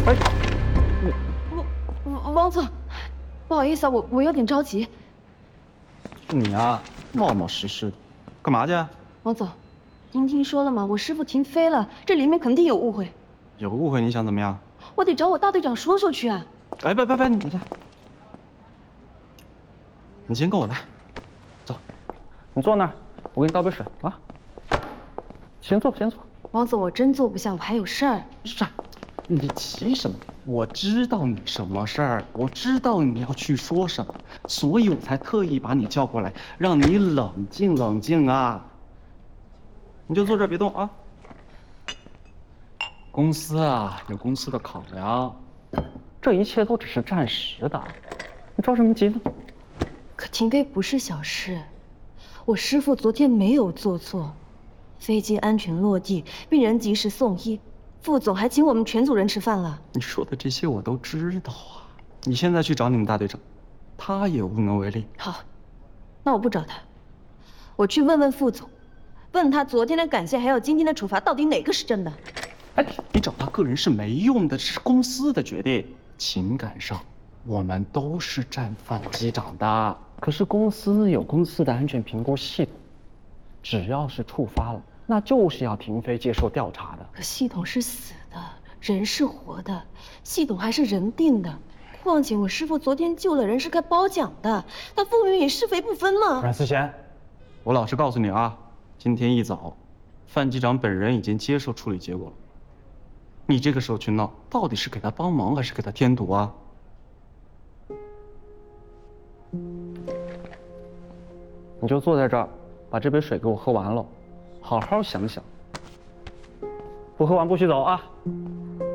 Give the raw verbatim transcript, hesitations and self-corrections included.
哎， 王王总，不好意思啊，我我有点着急。 你啊，冒冒失失的，干嘛去？ 王总，您听说了吗？我师傅停飞了，这里面肯定有误会。 有误会，你想怎么样？ 我得找我大队长说说去啊。 哎，别别别，你这，你先跟我来，走，你坐那儿，我给你倒杯水啊。先坐，先坐。 王总，我真坐不下，我还有事儿。 是，你急什么？我知道你什么事儿，我知道你要去说什么，所以我才特意把你叫过来，让你冷静冷静啊。你就坐这儿别动啊。公司啊，有公司的考量，这一切都只是暂时的，你着什么急呢？ 可停飞不是小事，我师傅昨天没有做错，飞机安全落地，病人及时送医，副总还请我们全组人吃饭了。 你说的这些我都知道啊，你现在去找你们大队长，他也无能为力。 好，那我不找他，我去问问副总，问他昨天的感谢还有今天的处罚到底哪个是真的。 哎，你找他个人是没用的，这是公司的决定。情感上，我们都是战犯机长的，可是公司有公司的安全评估系统，只要是触发了，那就是要停飞接受调查的。 可系统是死的，人是活的，系统还是人定的。况且我师傅昨天救了人是该褒奖的，他风云也是非不分嘛。 阮思贤，我老实告诉你啊，今天一早，范机长本人已经接受处理结果了。你这个时候去闹，到底是给他帮忙还是给他添堵啊？你就坐在这儿，把这杯水给我喝完了，好好想想。不喝完不许走啊！